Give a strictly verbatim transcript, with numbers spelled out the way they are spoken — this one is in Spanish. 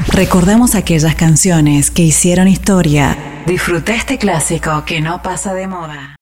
Recordamos aquellas canciones que hicieron historia. Disfruta este clásico que no pasa de moda.